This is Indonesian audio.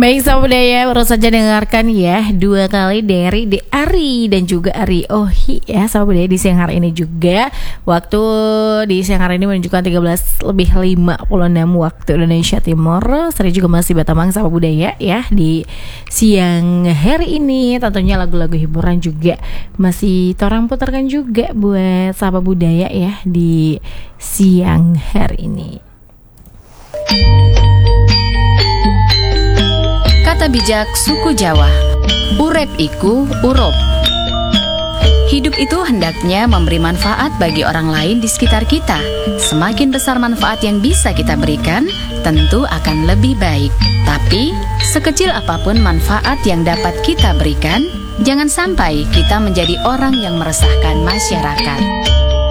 Baik sahabat budaya, baru saja dengarkan ya dua kali dari De Ari dan juga Ari Ohi ya sahabat budaya di siang hari ini juga. Waktu di siang hari ini menunjukkan 13:56 waktu Indonesia Timur. Saya juga masih Batamang sahabat budaya ya di siang hari ini. Tentunya lagu-lagu hiburan juga masih torang putarkan juga buat sahabat budaya ya di siang hari ini. Kata bijak suku Jawa, urep iku urup. Hidup itu hendaknya memberi manfaat bagi orang lain di sekitar kita. Semakin besar manfaat yang bisa kita berikan, tentu akan lebih baik. Tapi, sekecil apapun manfaat yang dapat kita berikan, jangan sampai kita menjadi orang yang meresahkan masyarakat.